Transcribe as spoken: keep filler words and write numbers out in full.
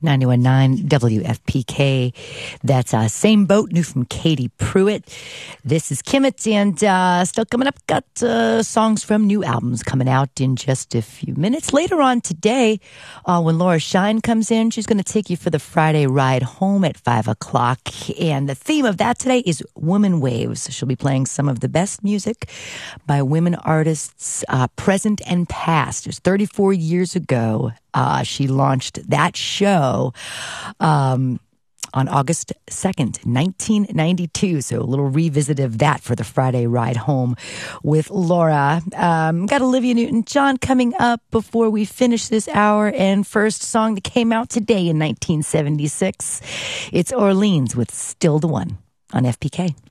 ninety-one point nine W F P K. That's uh, Same Boat, new from Katie Pruitt. This is Kimmett, and uh, still coming up, got uh, songs from new albums coming out in just a few minutes. Later on today, uh, when Laura Shine comes in, she's going to take you for the Friday ride home at five o'clock. And the theme of that today is Woman Waves. She'll be playing some of the best music by women artists, uh, present and past. It was thirty-four years ago. Uh, she launched that show um, on August second, nineteen ninety-two. So a little revisit of that for the Friday ride home with Laura. Um, got Olivia Newton-John coming up before we finish this hour. And first song that came out today in nineteen seventy-six. It's Orleans with Still the One on F P K.